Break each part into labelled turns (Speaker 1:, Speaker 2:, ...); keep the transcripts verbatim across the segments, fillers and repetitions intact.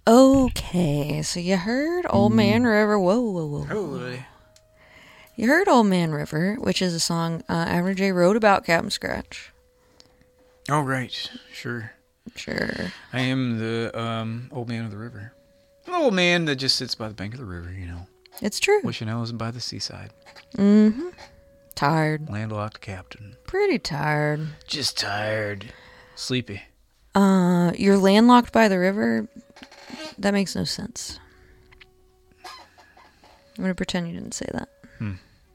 Speaker 1: Okay, so you heard Old Man River. Whoa, whoa, whoa. whoa. You heard Old Man River, which is a song uh, Abner J. wrote about Captain Scratch.
Speaker 2: Oh, right. Sure.
Speaker 1: Sure.
Speaker 2: I am the um, old man of the river. An old man that just sits by the bank of the river, you know.
Speaker 1: It's true.
Speaker 2: Wishing I was by the seaside.
Speaker 1: Mm-hmm. Tired.
Speaker 2: Landlocked captain.
Speaker 1: Pretty tired.
Speaker 2: Just tired. Sleepy.
Speaker 1: Uh, you're landlocked by the river? That makes no sense. I'm going to pretend you didn't say that.
Speaker 2: Hmm.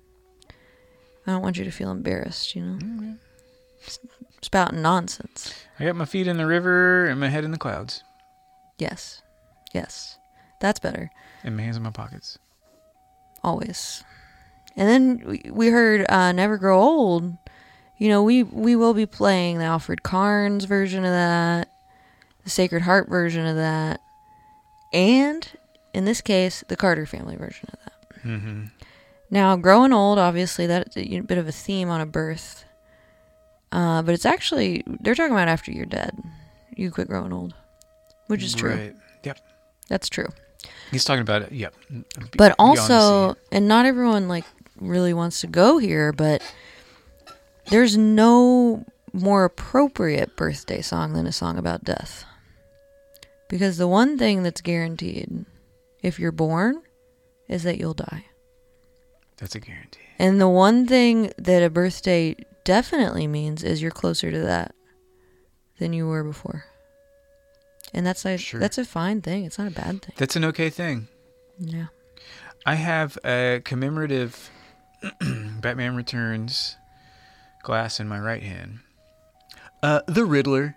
Speaker 1: I don't want you to feel embarrassed, you know?
Speaker 2: Mm-hmm.
Speaker 1: Spouting nonsense.
Speaker 2: I got my feet in the river and my head in the clouds.
Speaker 1: Yes. Yes. That's better.
Speaker 2: And my hands in my pockets.
Speaker 1: Always. And then we, we heard uh, Never Grow Old. You know, we, we will be playing the Alfred Carnes version of that, the Sacred Heart version of that, and, in this case, the Carter Family version of that.
Speaker 2: Mm-hmm.
Speaker 1: Now, growing old, obviously, that's a bit of a theme on a birth. Uh, but it's actually, they're talking about after you're dead. You quit growing old. Which is true.
Speaker 2: Right. Yep.
Speaker 1: That's true.
Speaker 2: He's talking about it. Yep.
Speaker 1: But also, and not everyone, like, really wants to go here, but there's no more appropriate birthday song than a song about death. Because the one thing that's guaranteed, if you're born, is that you'll die.
Speaker 2: That's a guarantee.
Speaker 1: And the one thing that a birthday definitely means is you're closer to that than you were before. And that's a,
Speaker 2: sure.
Speaker 1: that's a fine thing. It's not a bad thing.
Speaker 2: That's an okay thing.
Speaker 1: Yeah.
Speaker 2: I have a commemorative Batman Returns glass in my right hand. Uh, the Riddler.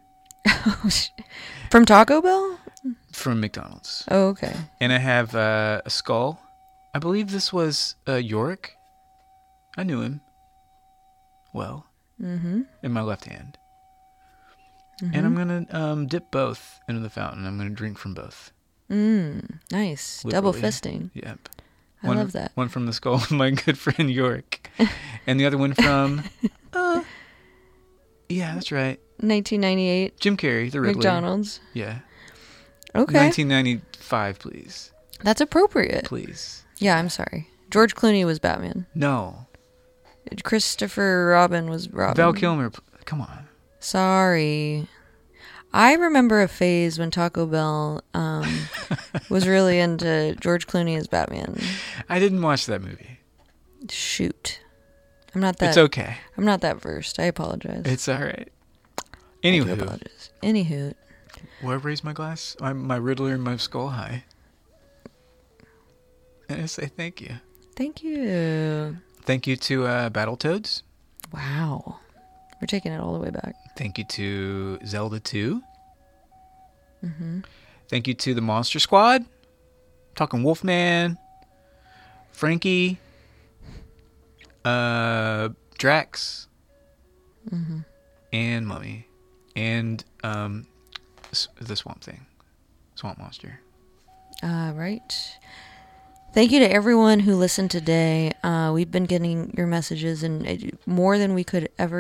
Speaker 1: From Taco Bell?
Speaker 2: From McDonald's.
Speaker 1: Oh, okay.
Speaker 2: And I have uh, a skull. I believe this was uh, Yorick. I knew him well.
Speaker 1: Mm-hmm.
Speaker 2: In my left hand.
Speaker 1: Mm-hmm.
Speaker 2: And I'm going to um, dip both into the fountain. I'm going to drink from both.
Speaker 1: Mm, nice.
Speaker 2: Literally.
Speaker 1: Double fisting.
Speaker 2: Yep.
Speaker 1: I
Speaker 2: one,
Speaker 1: love that.
Speaker 2: One from the skull of my good friend Yorick. And the other one from... uh, yeah, that's right.
Speaker 1: nineteen ninety-eight.
Speaker 2: Jim Carrey, the Riddler.
Speaker 1: McDonald's.
Speaker 2: Yeah.
Speaker 1: Okay.
Speaker 2: nineteen ninety-five, please.
Speaker 1: That's appropriate.
Speaker 2: Please.
Speaker 1: Yeah, I'm sorry. George Clooney was Batman.
Speaker 2: No.
Speaker 1: Christopher Robin was Robin.
Speaker 2: Val Kilmer. Come on.
Speaker 1: Sorry. I remember a phase when Taco Bell um, was really into George Clooney as Batman.
Speaker 2: I didn't watch that movie.
Speaker 1: Shoot. I'm not that...
Speaker 2: It's okay.
Speaker 1: I'm not that versed. I apologize.
Speaker 2: It's all right. Anywho.
Speaker 1: I do apologize. Anywho.
Speaker 2: Will I raise my glass? I'm my Riddler and my skull high. And I say thank you.
Speaker 1: Thank you.
Speaker 2: Thank you to uh, Battletoads.
Speaker 1: Wow. We're taking it all the way back.
Speaker 2: Thank you to Zelda two.
Speaker 1: Mm-hmm.
Speaker 2: Thank you to the Monster Squad. Talking Wolfman. Frankie. Uh, Drax.
Speaker 1: Mm-hmm.
Speaker 2: And Mummy. And um, the Swamp Thing. Swamp Monster.
Speaker 1: Uh, right. Thank you to everyone who listened today. Uh, we've been getting your messages, and more than we could ever